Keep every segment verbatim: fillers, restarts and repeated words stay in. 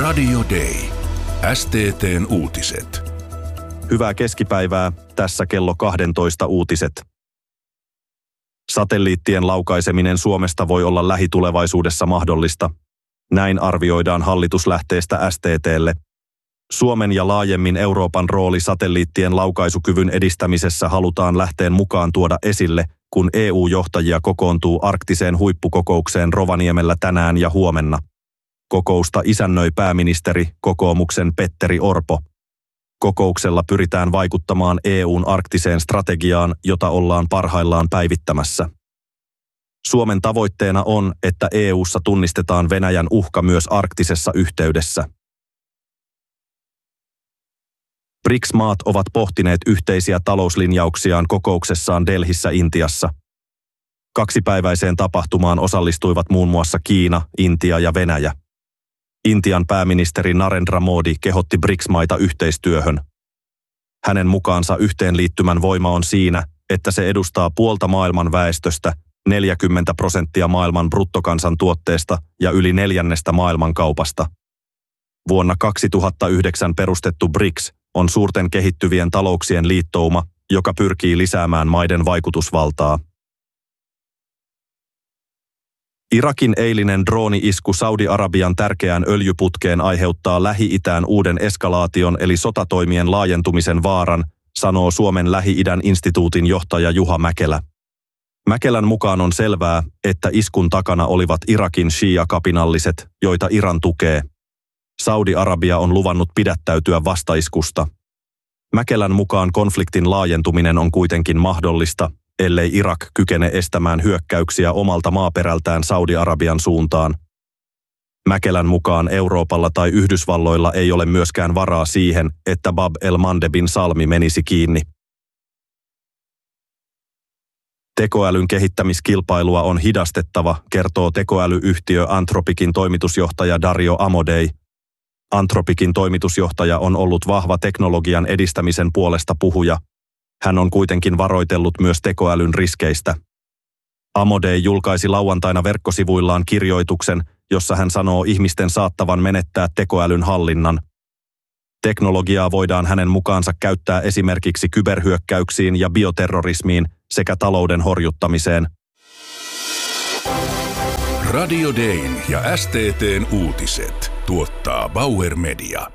Radio Day. S T T:n uutiset. Hyvää keskipäivää, tässä kello kaksitoista uutiset. Satelliittien laukaiseminen Suomesta voi olla lähitulevaisuudessa mahdollista. Näin arvioidaan hallituslähteestä S T T:lle. Suomen ja laajemmin Euroopan rooli satelliittien laukaisukyvyn edistämisessä halutaan lähteen mukaan tuoda esille, kun E U-johtajia kokoontuu arktiseen huippukokoukseen Rovaniemellä tänään ja huomenna. Kokousta isännöi pääministeri, kokoomuksen Petteri Orpo. Kokouksella pyritään vaikuttamaan E U:n arktiseen strategiaan, jota ollaan parhaillaan päivittämässä. Suomen tavoitteena on, että E U:ssa tunnistetaan Venäjän uhka myös arktisessa yhteydessä. B R I C S-maat ovat pohtineet yhteisiä talouslinjauksiaan kokouksessaan Delhissä Intiassa. Kaksipäiväiseen tapahtumaan osallistuivat muun muassa Kiina, Intia ja Venäjä. Intian pääministeri Narendra Modi kehotti B R I C S-maita yhteistyöhön. Hänen mukaansa yhteenliittymän voima on siinä, että se edustaa puolta maailman väestöstä, neljäkymmentä prosenttia maailman bruttokansantuotteesta ja yli neljännestä maailmankaupasta. Vuonna kaksituhattayhdeksän perustettu B R I C S on suurten kehittyvien talouksien liittouma, joka pyrkii lisäämään maiden vaikutusvaltaa. Irakin eilinen drooni-isku Saudi-Arabian tärkeään öljyputkeen aiheuttaa Lähi-Itään uuden eskalaation eli sotatoimien laajentumisen vaaran, sanoo Suomen Lähi-idän instituutin johtaja Juha Mäkelä. Mäkelän mukaan on selvää, että iskun takana olivat Irakin shia-kapinalliset, joita Iran tukee. Saudi-Arabia on luvannut pidättäytyä vastaiskusta. Mäkelän mukaan konfliktin laajentuminen on kuitenkin mahdollista, ellei Irak kykene estämään hyökkäyksiä omalta maaperältään Saudi-Arabian suuntaan. Mäkelän mukaan Euroopalla tai Yhdysvalloilla ei ole myöskään varaa siihen, että Bab el-Mandebin salmi menisi kiinni. Tekoälyn kehittämiskilpailua on hidastettava, kertoo tekoälyyhtiö Anthropicin toimitusjohtaja Dario Amodei. Anthropicin toimitusjohtaja on ollut vahva teknologian edistämisen puolesta puhuja. Hän on kuitenkin varoitellut myös tekoälyn riskeistä. Amodei julkaisi lauantaina verkkosivuillaan kirjoituksen, jossa hän sanoo ihmisten saattavan menettää tekoälyn hallinnan. Teknologiaa voidaan hänen mukaansa käyttää esimerkiksi kyberhyökkäyksiin ja bioterrorismiin sekä talouden horjuttamiseen. Radio Dayn ja S T T:n uutiset tuottaa Bauer Media.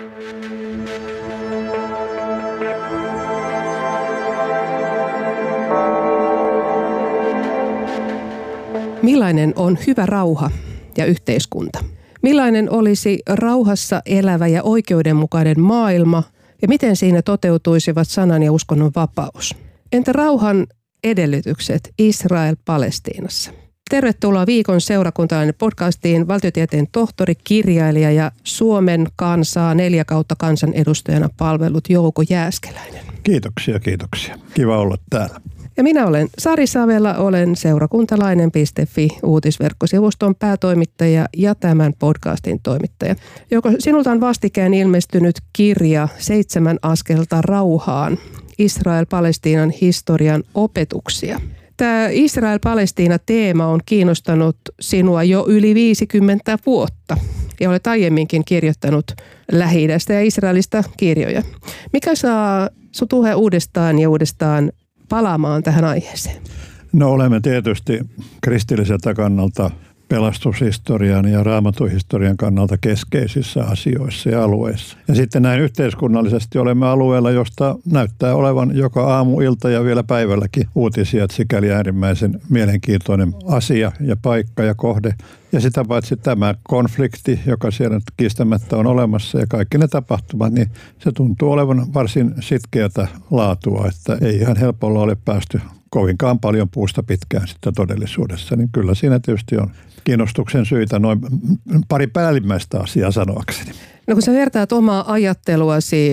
Millainen on hyvä rauha ja yhteiskunta? Millainen olisi rauhassa elävä ja oikeudenmukainen maailma ja miten siinä toteutuisivat sanan ja uskonnon vapaus? Entä rauhan edellytykset Israel-Palestiinassa? Tervetuloa viikon seurakuntalainen podcastiin valtiotieteen tohtori, kirjailija ja Suomen kansaa neljä kautta kansanedustajana palvellut Jouko Jääskeläinen. Kiitoksia, kiitoksia. Kiva olla täällä. Ja minä olen Sari Savela, olen seurakuntalainen piste fi uutisverkkosivuston päätoimittaja ja tämän podcastin toimittaja. Jouko, sinulta on vastikään ilmestynyt kirja Seitsemän askelta rauhaan, Israel-Palestiinan historian opetuksia. Tämä Israel-Palestiina-teema on kiinnostanut sinua jo yli viisikymmentä vuotta ja olet aiemminkin kirjoittanut Lähi-idästä ja Israelista kirjoja. Mikä saa sut uudestaan ja uudestaan palaamaan tähän aiheeseen? No olemme tietysti kristilliseltä kannalta pelastushistorian ja raamatuhistorian kannalta keskeisissä asioissa ja alueissa. Ja sitten näin yhteiskunnallisesti olemme alueella, josta näyttää olevan joka aamu, ilta ja vielä päivälläkin uutisia, että sikäli äärimmäisen mielenkiintoinen asia ja paikka ja kohde. Ja sitä paitsi tämä konflikti, joka siellä kiistämättä on olemassa ja kaikki ne tapahtumat, niin se tuntuu olevan varsin sitkeätä laatua, että ei ihan helpolla ole päästy kovinkaan paljon puusta pitkään sitten todellisuudessa, niin kyllä siinä tietysti on kiinnostuksen syitä noin pari päällimmäistä asiaa sanoakseni. No kun sä vertaat omaa ajatteluasi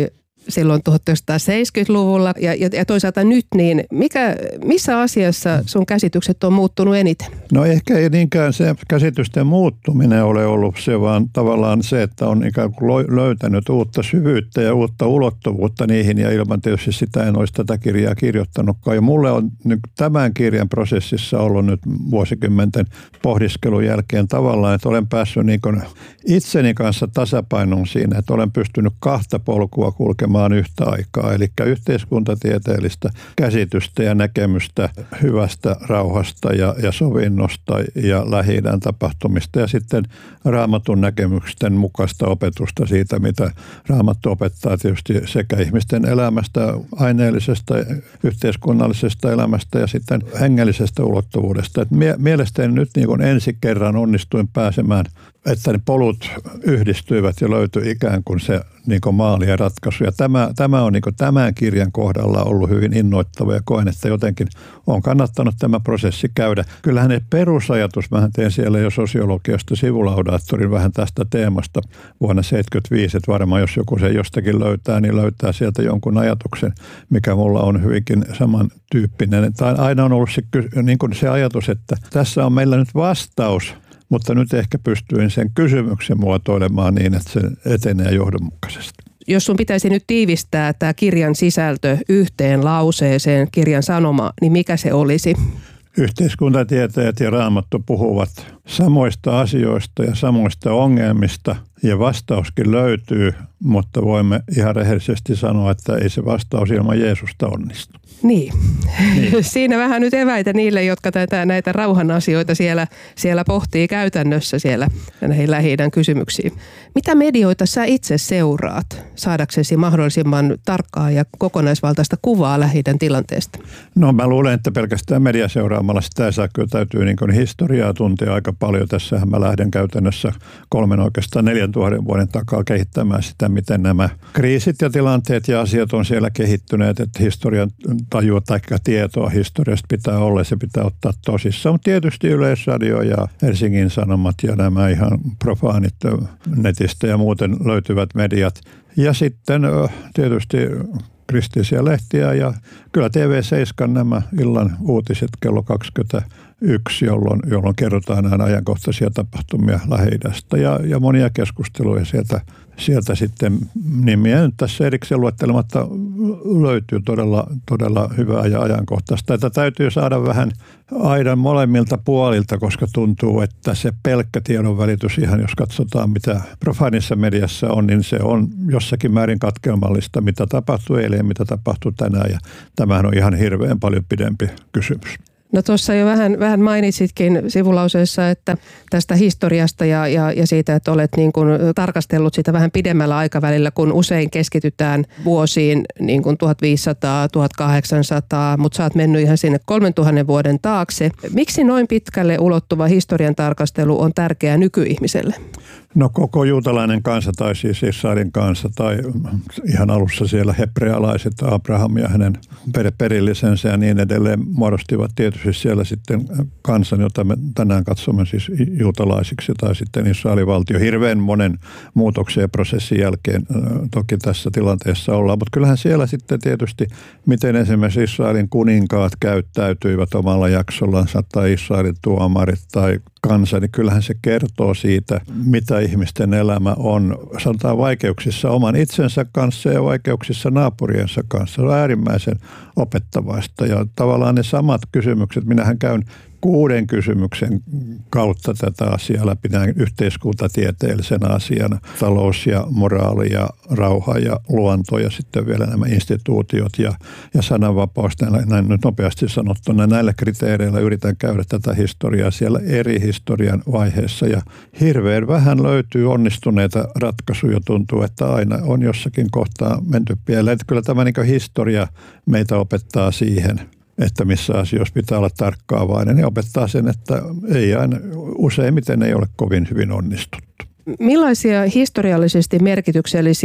silloin tuhatyhdeksänsataaseitsemänkymmentäluvulla ja, ja, ja toisaalta nyt, niin mikä, missä asiassa sun käsitykset on muuttunut eniten? No ehkä ei niinkään se käsitysten muuttuminen ole ollut se, vaan tavallaan se, että on ikään kuin löytänyt uutta syvyyttä ja uutta ulottuvuutta niihin, ja ilman tietysti sitä en olisi tätä kirjaa kirjoittanutkaan. Ja mulle on nyt tämän kirjan prosessissa ollut nyt vuosikymmenten pohdiskelun jälkeen tavallaan, että olen päässyt niin kuin itseni kanssa tasapainon siinä, että olen pystynyt kahta polkua kulkemaan yhtä aikaa, eli yhteiskuntatieteellistä käsitystä ja näkemystä hyvästä rauhasta ja, ja sovinnosta ja Lähi-idän tapahtumista ja sitten Raamatun näkemysten mukaista opetusta siitä, mitä Raamattu opettaa tietysti sekä ihmisten elämästä, aineellisesta, yhteiskunnallisesta elämästä ja sitten hengellisestä ulottuvuudesta. Et mie- mielestäni nyt niin kuin ensi kerran onnistuin pääsemään, että ne polut yhdistyivät ja löytyi ikään kuin se niin kuin maali ja ratkaisu. Ja tämä, tämä on niin kuin tämän kirjan kohdalla ollut hyvin innoittava ja koen, että jotenkin on kannattanut tämä prosessi käydä. Kyllähän ne perusajatus, mähän tein siellä jo sosiologiasta sivulaudaattorin vähän tästä teemasta vuonna seitsemänkymmentäviisi, että varmaan jos joku se jostakin löytää, niin löytää sieltä jonkun ajatuksen, mikä mulla on hyvinkin samantyyppinen. Tämä aina on ollut se, niin kuin se ajatus, että tässä on meillä nyt vastaus, mutta nyt ehkä pystyin sen kysymyksen muotoilemaan niin, että se etenee johdonmukaisesti. Jos sun pitäisi nyt tiivistää tämä kirjan sisältö yhteen lauseeseen, kirjan sanoma, niin mikä se olisi? Yhteiskuntatieteet ja Raamattu puhuvat samoista asioista ja samoista ongelmista ja vastauskin löytyy, mutta voimme ihan rehellisesti sanoa, että ei se vastaus ilman Jeesusta onnistu. Niin. niin. Siinä vähän nyt eväitä niille, jotka tätä, näitä rauhan asioita siellä, siellä pohtii käytännössä siellä näihin Lähi-idän kysymyksiin. Mitä medioita sä itse seuraat saadaksesi mahdollisimman tarkkaa ja kokonaisvaltaista kuvaa Lähi-idän tilanteesta? No mä luulen, että pelkästään mediaseuraamalla sitä ei saa, kyllä täytyy niin kuin historiaa tuntea aika paljon. Tässähän mä lähden käytännössä kolmen oikeastaan neljän tuhannen vuoden takaa kehittämään sitä, miten nämä kriisit ja tilanteet ja asiat on siellä kehittyneet, että historian tajua tai tietoa historiasta pitää olla, se pitää ottaa tosissaan. Mutta tietysti Yleisradio ja Helsingin Sanomat ja nämä ihan profaanit netistä ja muuten löytyvät mediat. Ja sitten tietysti kristillisiä lehtiä ja kyllä T V seitsemän nämä illan uutiset kello kaksikymmentäyksi, jolloin, jolloin kerrotaan näitä ajankohtaisia tapahtumia Lähi-idästä ja, ja monia keskusteluja sieltä, sieltä sitten nimiä nyt tässä erikseen luettelematta löytyy todella, todella hyvää ja ajankohtaista. Tätä täytyy saada vähän aidan molemmilta puolilta, koska tuntuu, että se pelkkä tiedonvälitys ihan, jos katsotaan mitä profaanissa mediassa on, niin se on jossakin määrin katkelmallista, mitä tapahtui eilen ja mitä tapahtui tänään. Ja tämähän on ihan hirveän paljon pidempi kysymys. No tuossa jo vähän, vähän mainitsitkin sivulauseessa, että tästä historiasta ja, ja, ja siitä, että olet niin kuin tarkastellut sitä vähän pidemmällä aikavälillä, kun usein keskitytään vuosiin niin kuin tuhatviisisataa, tuhatkahdeksansataa, mutta sä oot mennyt ihan sinne kolmentuhannen vuoden taakse. Miksi noin pitkälle ulottuva historian tarkastelu on tärkeää nykyihmiselle? No koko juutalainen kansa tai siis Israelin kansa tai ihan alussa siellä hebrealaiset, Abraham ja hänen perillisensä ja niin edelleen muodostivat tietysti siellä sitten kansan, jota me tänään katsomme siis juutalaisiksi tai sitten Israelin valtio. Hirveän monen muutoksen ja prosessin jälkeen toki tässä tilanteessa ollaan, mutta kyllähän siellä sitten tietysti, miten esimerkiksi Israelin kuninkaat käyttäytyivät omalla jaksollansa tai Israelin tuomarit tai kansa, niin kyllähän se kertoo siitä, mitä ihmisten elämä on, sanotaan vaikeuksissa oman itsensä kanssa ja vaikeuksissa naapuriensa kanssa. Se on äärimmäisen opettavaista ja tavallaan ne samat kysymykset, minähän käyn kuuden kysymyksen kautta tätä asiaa läpi näin yhteiskuntatieteellisenä asiana. Talous ja moraali ja rauha ja luonto ja sitten vielä nämä instituutiot ja, ja sananvapaus. Näin, näin nyt nopeasti sanottuna näillä kriteereillä yritän käydä tätä historiaa siellä eri historian vaiheessa. Ja hirveän vähän löytyy onnistuneita ratkaisuja. Tuntuu, että aina on jossakin kohtaa menty pieleen. Että kyllä tämä niin kuin historia meitä opettaa siihen, että missä asioissa pitää olla tarkkaavainen ja opettaa sen, että ei aina, useimmiten ei ole kovin hyvin onnistuttu. Millaisia historiallisesti merkityksellisiä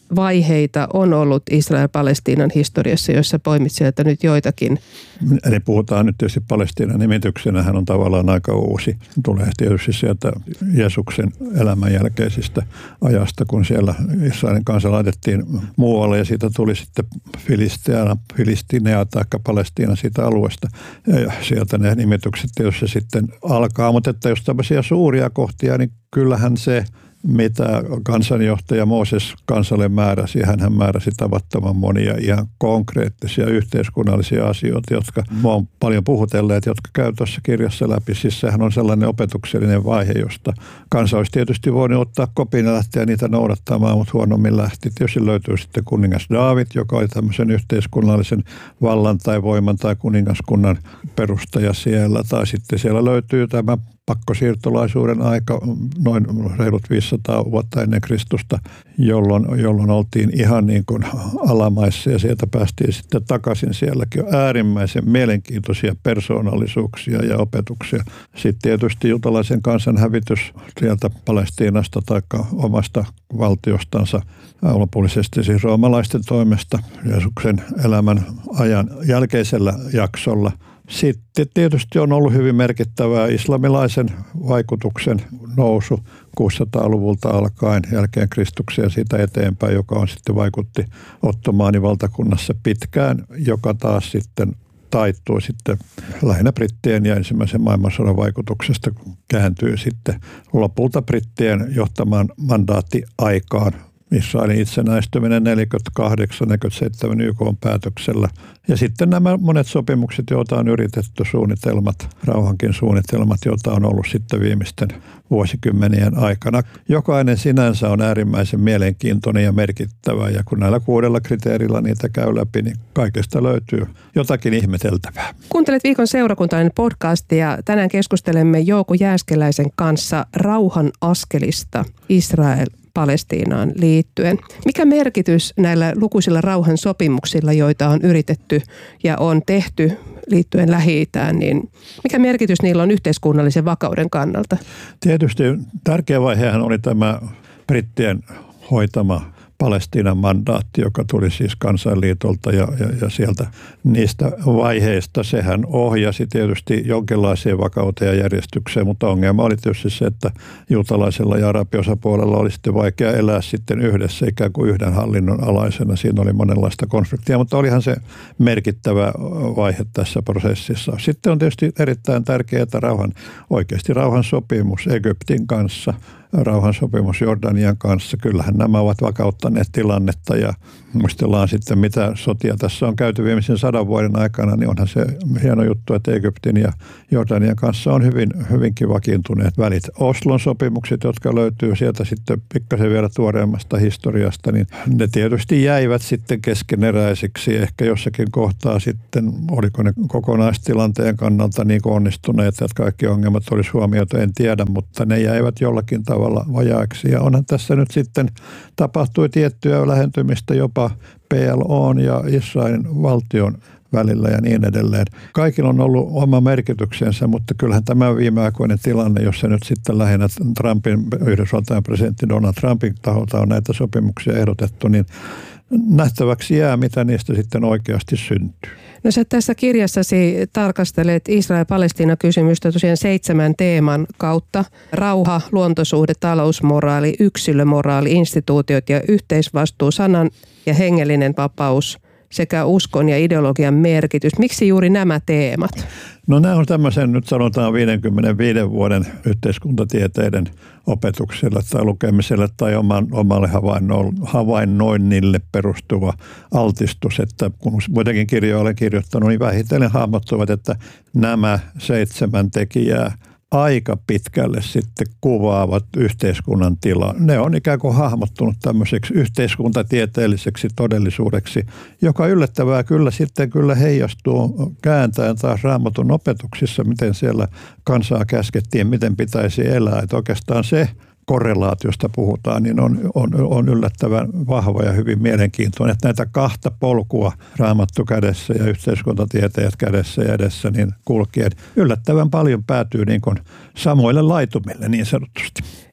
vaiheita on ollut Israel-Palestiinan historiassa, jossa poimit sieltä nyt joitakin? Eli puhutaan nyt tietysti Palestiinan nimityksenä, hän on tavallaan aika uusi. Tulee tietysti sieltä Jeesuksen elämän jälkeisistä ajasta, kun siellä Israelin kansa laitettiin muualle ja siitä tuli sitten Filisteana, Filistinea tai Palestiina siitä alueesta. Ja sieltä ne nimitykset tietysti sitten alkaa, mutta että jos tämmöisiä suuria kohtia, niin kyllähän se, mitä kansanjohtaja Mooses kansalle määräsi. Hänhän määräsi tavattoman monia ihan konkreettisia yhteiskunnallisia asioita, jotka mä oon paljon puhutelleet, jotka käy tuossa kirjassa läpi. Siis sehän on sellainen opetuksellinen vaihe, josta kansa olisi tietysti voinut ottaa kopin ja lähteä niitä noudattamaan, mutta huonommin lähti. Tietysti löytyy sitten kuningas Daavid, joka oli tämmöisen yhteiskunnallisen vallan tai voiman tai kuningaskunnan perustaja siellä. Tai sitten siellä löytyy tämä pakkosiirtolaisuuden aika, noin reilut viisisataa vuotta ennen Kristusta, jolloin, jolloin oltiin ihan niin kuin alamaissa ja sieltä päästiin sitten takaisin. Sielläkin on äärimmäisen mielenkiintoisia persoonallisuuksia ja opetuksia. Sitten tietysti juutalaisen kansan hävitys sieltä Palestiinasta tai omasta valtiostansa lopullisesti siis roomalaisten toimesta Jeesuksen elämän ajan jälkeisellä jaksolla. Sitten tietysti on ollut hyvin merkittävää islamilaisen vaikutuksen nousu kuusisataaluvulta alkaen jälkeen Kristuksen ja siitä eteenpäin, joka on sitten vaikutti Ottomaanivaltakunnassa pitkään, joka taas sitten taittui sitten lähinnä brittien ja ensimmäisen maailmansodan vaikutuksesta, kääntyy sitten lopulta brittien johtamaan mandaattiaikaan. Israelin itsenäistyminen neljäkymmentäkahdeksan neljäkymmentäseitsemän Y K:n päätöksellä. Ja sitten nämä monet sopimukset, joita on yritetty, suunnitelmat, rauhankin suunnitelmat, joita on ollut sitten viimeisten vuosikymmenien aikana. Jokainen sinänsä on äärimmäisen mielenkiintoinen ja merkittävä, ja kun näillä kuudella kriteerillä niitä käy läpi, niin kaikesta löytyy jotakin ihmeteltävää. Kuuntelet Viikon seurakuntainen podcastia. Tänään keskustelemme Jouko Jääskeläisen kanssa rauhan askelista Israel Palestiinaan liittyen. Mikä merkitys näillä lukuisilla rauhan sopimuksilla, joita on yritetty ja on tehty liittyen Lähi-Itään, niin mikä merkitys niillä on yhteiskunnallisen vakauden kannalta? Tietysti tärkeä vaihehan oli tämä brittien hoitama Palestiinan mandaatti, joka tuli siis Kansainliitolta ja, ja, ja sieltä niistä vaiheista. Sehän ohjasi tietysti jonkinlaiseen vakauteen ja järjestykseen, mutta ongelma oli tietysti se, että juutalaisella ja arabiosapuolella oli sitten vaikea elää sitten yhdessä ikään kuin yhden hallinnon alaisena. Siinä oli monenlaista konfliktia, mutta olihan se merkittävä vaihe tässä prosessissa. Sitten on tietysti erittäin tärkeää, että rauhan, oikeasti rauhansopimus Egyptin kanssa, rauhansopimus Jordanian kanssa. Kyllähän nämä ovat vakauttaneet tilannetta ja muistellaan sitten, mitä sotia tässä on käyty viimeisen sadan vuoden aikana, niin onhan se hieno juttu, että Egyptin ja Jordanian kanssa on hyvin, hyvinkin vakiintuneet välit. Oslon sopimukset, jotka löytyy sieltä sitten pikkasen vielä tuoreemmasta historiasta, niin ne tietysti jäivät sitten keskeneräisiksi. Ehkä jossakin kohtaa sitten, oliko ne kokonaistilanteen kannalta niin onnistuneet, että kaikki ongelmat olisi huomioitu, en tiedä, mutta ne jäivät jollakin tavalla vajaaksi. Ja onhan tässä nyt sitten tapahtui tiettyä lähentymistä jopa P L O:n ja Israelin valtion välillä ja niin edelleen. Kaikilla on ollut oma merkityksensä, mutta kyllähän tämä viimeaikoinen tilanne, jossa nyt sitten lähinnä Trumpin, Yhdysvaltain presidentti Donald Trumpin taholta on näitä sopimuksia ehdotettu, niin nähtäväksi jää, mitä niistä sitten oikeasti syntyy. No sä tässä kirjassasi tarkastelet Israel-Palestiina-kysymystä tosiaan seitsemän teeman kautta. Rauha, luontosuhde, talousmoraali, yksilömoraali, instituutiot ja yhteisvastuu, sanan ja hengellinen vapaus sekä uskon ja ideologian merkitys. Miksi juuri nämä teemat? No nämä on tämmöisen nyt sanotaan viidenkymmenenviiden vuoden yhteiskuntatieteiden opetuksella tai lukemisella tai oman, omalle havainnoinnille perustuva altistus, että kun muitakin kirjoja olen kirjoittanut, niin vähitellen hahmottuvat, että nämä seitsemän tekijää aika pitkälle sitten kuvaavat yhteiskunnan tilaa. Ne on ikään kuin hahmottunut tämmöiseksi yhteiskuntatieteelliseksi todellisuudeksi, joka yllättävää kyllä sitten kyllä heijastuu kääntäen taas Raamatun opetuksissa, miten siellä kansaa käskettiin, miten pitäisi elää. Että oikeastaan se korrelaatiosta puhutaan, niin on, on, on yllättävän vahva ja hyvin mielenkiintoinen, että näitä kahta polkua, Raamattu kädessä ja yhteiskuntatieteet kädessä ja edessä, niin kulkien yllättävän paljon päätyy niin kuin samoille laitumille niin sanotusti.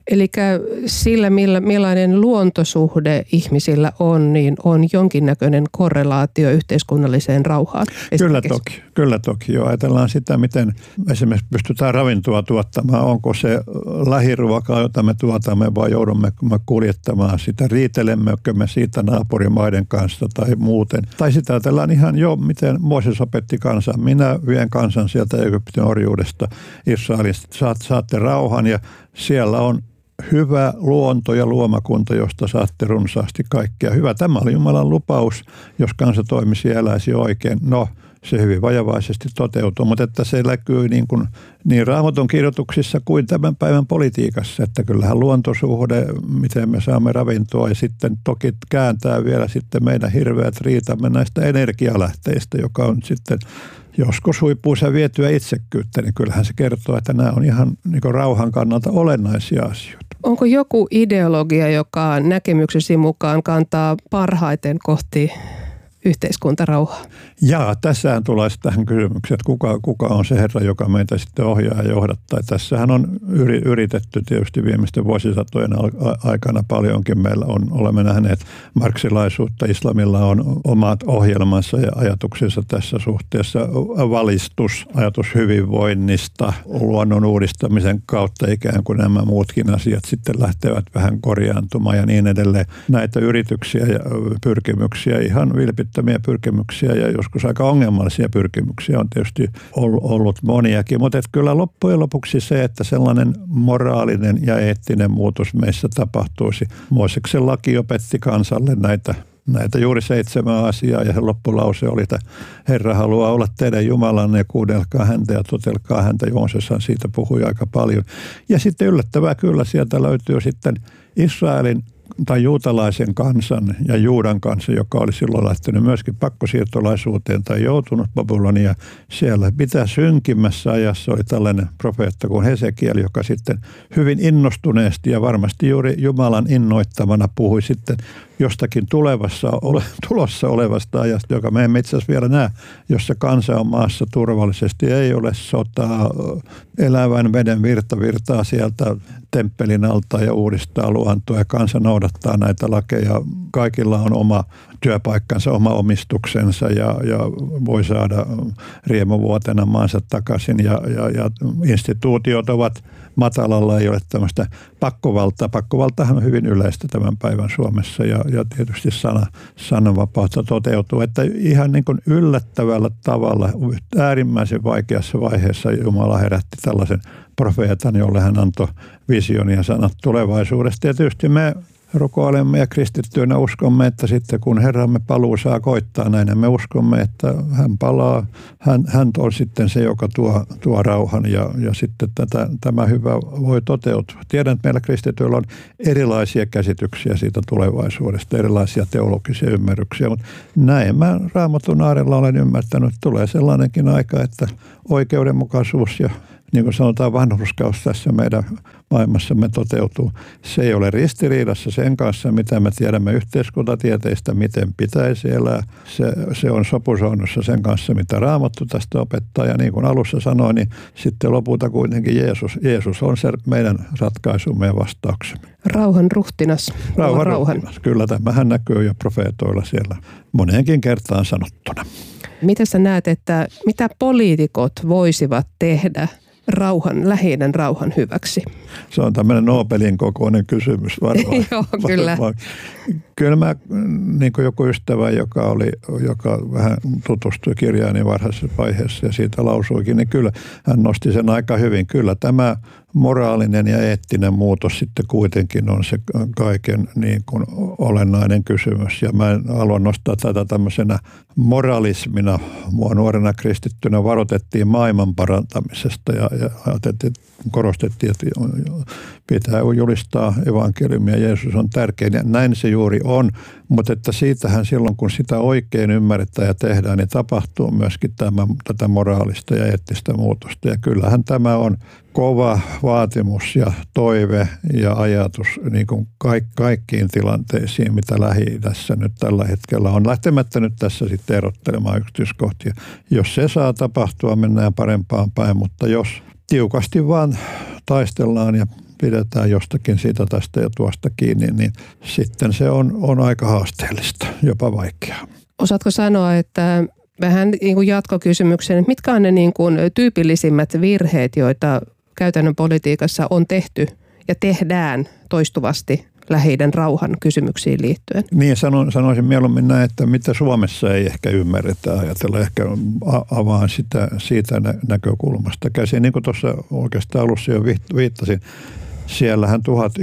Eli sillä, millä, millainen luontosuhde ihmisillä on, niin on jonkinnäköinen korrelaatio yhteiskunnalliseen rauhaan. Kyllä toki, kyllä toki. Jo ajatellaan sitä, miten esimerkiksi pystytään ravintoa tuottamaan. Onko se lähiruokaa, jota me tuotamme, vai joudumme me kuljettamaan sitä? Riitelemmekö me siitä naapurimaiden kanssa tai muuten? Tai sitä ajatellaan ihan jo, miten Mooses opetti kansan. Minä vien kansan sieltä Egyptin orjuudesta Israelista. Saat, saatte rauhan ja siellä on hyvä luonto ja luomakunta, josta saatte runsaasti kaikkea. Hyvä, tämä oli Jumalan lupaus, jos kansa toimisi ja eläisi oikein. No, se hyvin vajavaisesti toteutuu, mutta että se näkyy niin, kuin, niin Raamatun kirjoituksissa kuin tämän päivän politiikassa, että kyllähän luontosuhde, miten me saamme ravintoa ja sitten toki kääntää vielä sitten meidän hirveät riitamme näistä energialähteistä, joka on sitten joskus huippuunsa vietyä itsekkyyttä, niin kyllähän se kertoo, että nämä on ihan niin kuin rauhan kannalta olennaisia asioita. Onko joku ideologia, joka näkemyksesi mukaan kantaa parhaiten kohti yhteiskuntarauhaa? Jaa, tässähän tulee tähän kysymykseen, että kuka, kuka on se herra, joka meitä sitten ohjaa ja johdattaa. Tässähän on yritetty tietysti viimeisten vuosisatojen aikana paljonkin. Meillä on, olemme nähneet marksilaisuutta, islamilla on omat ohjelmansa ja ajatuksensa tässä suhteessa. Valistus, ajatus hyvinvoinnista, luonnon uudistamisen kautta ikään kuin nämä muutkin asiat sitten lähtevät vähän korjaantumaan ja niin edelleen. Näitä yrityksiä ja pyrkimyksiä, ihan vilpittömiä pyrkimyksiä ja joskus aika ongelmallisia pyrkimyksiä on tietysti ollut moniakin, mutta kyllä loppujen lopuksi se, että sellainen moraalinen ja eettinen muutos meissä tapahtuisi. Mooseksen laki opetti kansalle näitä, näitä juuri seitsemän asiaa ja se loppulause oli, että Herra haluaa olla teidän Jumalanne ja kuunnelkaa häntä ja totelkaa häntä. Jooseshan siitä puhui aika paljon. Ja sitten yllättävää kyllä sieltä löytyy sitten Israelin tai juutalaisen kansan ja Juudan kansan, joka oli silloin lähtenyt myöskin pakkosiirtolaisuuteen tai joutunut Babylonia. Siellä mitä synkimmässä ajassa oli tällainen profeetta kuin Hesekiel, joka sitten hyvin innostuneesti ja varmasti juuri Jumalan innoittamana puhui sitten jostakin tulevassa, ole, tulossa olevasta ajasta, joka me emme itse asiassa vielä näe, jossa kansa on maassa turvallisesti, ei ole sotaa, elävän veden virta virtaa sieltä temppelin alta ja uudistaa luontoa ja kansa noudattaa näitä lakeja. Kaikilla on oma työpaikkansa, oma omistuksensa ja, ja voi saada riemuvuotena maansa takaisin ja, ja, ja instituutiot ovat matalalla, ei ole tämmöistä pakkovaltaa. Pakkovaltahan on hyvin yleistä tämän päivän Suomessa ja, ja tietysti sana, sananvapautta toteutuu, että ihan niin kuin yllättävällä tavalla äärimmäisen vaikeassa vaiheessa Jumala herätti tällaisen profeetan, jolle hän antoi vision ja sanat tulevaisuudesta. Ja tietysti me rukoilemme ja kristittyinä uskomme, että sitten kun Herramme paluu saa koittaa näin, me uskomme, että hän palaa. Hän, hän on sitten se, joka tuo, tuo rauhan ja, ja sitten tätä, tämä hyvä voi toteutua. Tiedän, että meillä kristityillä on erilaisia käsityksiä siitä tulevaisuudesta, erilaisia teologisia ymmärryksiä, mutta näin mä Raamatun aarella olen ymmärtänyt, että tulee sellainenkin aika, että oikeudenmukaisuus ja niin kuin sanotaan, vanhurskaus tässä meidän maailmassamme toteutuu. Se ei ole ristiriidassa sen kanssa, mitä me tiedämme yhteiskuntatieteistä, miten pitäisi elää. Se, se on sopusoinnussa sen kanssa, mitä Raamattu tästä opettaa. Ja niin kuin alussa sanoin, niin sitten lopulta kuitenkin Jeesus, Jeesus on se meidän ratkaisumme ja vastauksemme. Rauhan ruhtinas. Rauhan, rauhan. ruhtinas. Kyllä, tämähän näkyy jo profeetoilla siellä moneenkin kertaan sanottuna. Mitä sä näet, että mitä poliitikot voisivat tehdä rauhan, Lähi-idän rauhan hyväksi? Se on tämmöinen Nobelin kokoinen kysymys varmaan. Joo, kyllä. Varmaan. Kyllä mä, niin kuin joku ystävä, joka, oli, joka vähän tutustui kirjaani varhaisessa vaiheessa ja siitä lausuikin, niin kyllä hän nosti sen aika hyvin. Kyllä tämä moraalinen ja eettinen muutos sitten kuitenkin on se kaiken niin kuin olennainen kysymys. Ja mä haluan nostaa tätä tämmöisenä moralismina. Mua nuorena kristittynä varoitettiin maailman parantamisesta ja, ja korostettiin, että pitää julistaa evankeliumia, Jeesus on tärkein. Ja näin se juuri on, mutta että siitähän silloin, kun sitä oikein ymmärretään ja tehdään, niin tapahtuu myöskin tämä, tätä moraalista ja eettistä muutosta. Ja kyllähän tämä on kova vaatimus ja toive ja ajatus niin kuin kaik, kaikkiin tilanteisiin, mitä Lähi-idässä nyt tällä hetkellä on. Lähtemättä nyt tässä sitten erottelemaan yksityiskohtia. Jos se saa tapahtua, mennään parempaan päin, mutta jos tiukasti vaan taistellaan ja pidetään jostakin siitä tästä ja tuosta kiinni, niin sitten se on, on aika haasteellista, jopa vaikeaa. Osaatko sanoa, että vähän niin kuin jatkokysymyksen, että mitkä on ne niin kuin tyypillisimmät virheet, joita käytännön politiikassa on tehty ja tehdään toistuvasti Lähi-idän rauhan kysymyksiin liittyen? Niin, sano, sanoisin mieluummin näin, että mitä Suomessa ei ehkä ymmärretä, ajatella ehkä avaan sitä siitä nä- näkökulmasta käsin. Niin kuin tuossa oikeastaan alussa jo viittasin, siellähän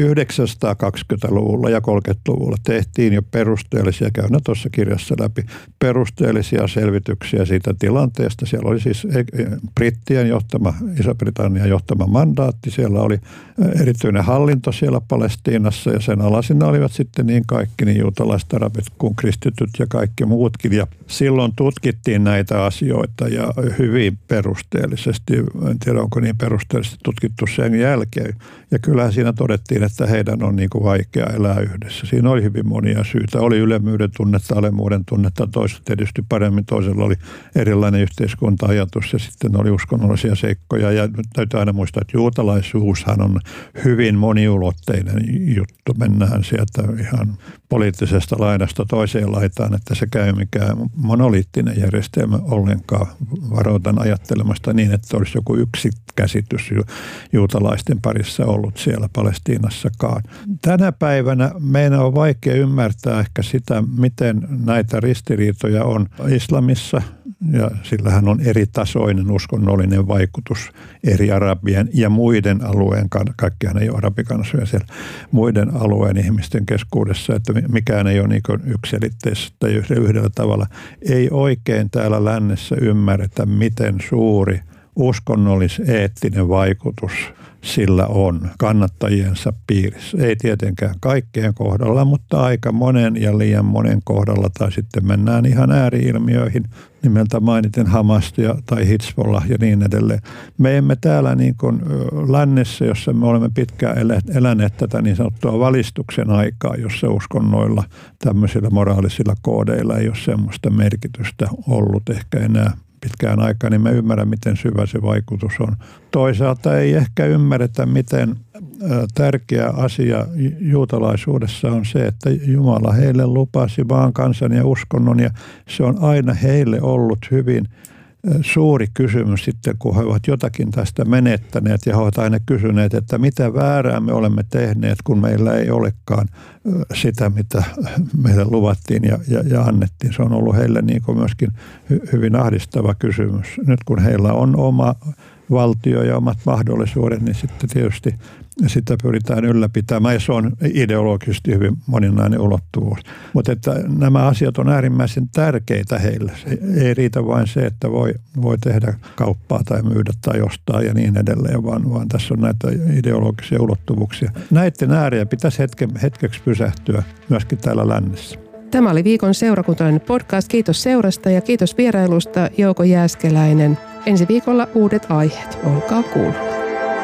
tuhatyhdeksänsataakaksikymmentäluvulla ja kolmekymmentäluvulla tehtiin jo perusteellisia, käyn tuossa kirjassa läpi, perusteellisia selvityksiä siitä tilanteesta. Siellä oli siis brittien johtama, Iso-Britannian johtama mandaatti, siellä oli erityinen hallinto siellä Palestiinassa ja sen alasina olivat sitten niin kaikki, niin juutalaiset, arabit kuin kristityt ja kaikki muutkin. Ja silloin tutkittiin näitä asioita ja hyvin perusteellisesti, en tiedä onko niin perusteellisesti tutkittu sen jälkeen. Ja kyllähän siinä todettiin, että heidän on niin kuin vaikea elää yhdessä. Siinä oli hyvin monia syitä. Oli ylemmyyden tunnetta, alemmuuden tunnetta, toiset tietysti paremmin, toisella oli erilainen yhteiskunta-ajatus ja sitten oli uskonnollisia seikkoja. Ja täytyy aina muistaa, että juutalaisuushan on hyvin moniulotteinen juttu. Mennään sieltä ihan poliittisesta laidasta toiseen laitaan, että se käy mikään monoliittinen järjestelmä ollenkaan. Varoitan ajattelemasta niin, että olisi joku yksi käsitys juutalaisten parissa ollut siellä Palestiinassakaan. Tänä päivänä meidän on vaikea ymmärtää ehkä sitä, miten näitä ristiriitoja on islamissa, ja sillähän on eri tasoinen uskonnollinen vaikutus eri arabien ja muiden alueen, kaikkihan ei ole arabikansoja siellä, muiden alueen ihmisten keskuudessa, että mikään ei ole niin yksiselitteistä tai yhdellä tavalla. Ei oikein täällä lännessä ymmärretä, miten suuri uskonnollis-eettinen vaikutus sillä on kannattajiensa piirissä. Ei tietenkään kaikkien kohdalla, mutta aika monen ja liian monen kohdalla, tai sitten mennään ihan ääriilmiöihin, nimeltä mainiten Hamas ja, tai Hizbollah ja niin edelleen. Me emme täällä niin kuin lännessä, jossa me olemme pitkään eläneet tätä niin sanottua valistuksen aikaa, jossa uskonnoilla, tämmöisillä moraalisilla koodeilla ei ole semmoista merkitystä ollut ehkä enää pitkään aikaa, niin me ymmärrän, miten syvä se vaikutus on. Toisaalta ei ehkä ymmärretä, miten tärkeä asia juutalaisuudessa on se, että Jumala heille lupasi maan, kansan ja uskonnon, ja se on aina heille ollut hyvin suuri kysymys sitten, kun he ovat jotakin tästä menettäneet, ja he ovat aina kysyneet, että mitä väärää me olemme tehneet, kun meillä ei olekaan sitä, mitä meille luvattiin ja, ja, ja annettiin. Se on ollut heille niin kuin myöskin hy, hyvin ahdistava kysymys. Nyt kun heillä on oma valtio ja omat mahdollisuudet, niin sitten tietysti sitä pyritään ylläpitämään, ja se on ideologisesti hyvin moninainen ulottuvuus. Mutta että nämä asiat on äärimmäisen tärkeitä heille. Se ei riitä vain se, että voi, voi tehdä kauppaa tai myydä tai ostaa ja niin edelleen, vaan, vaan tässä on näitä ideologisia ulottuvuuksia. Näiden ääreen pitäisi hetke, hetkeksi pysähtyä myöskin täällä lännessä. Tämä oli viikon seurakuntalainen podcast. Kiitos seurasta ja kiitos vierailusta, Jouko Jääskeläinen. Ensi viikolla uudet aiheet. Olkaa kuulolla.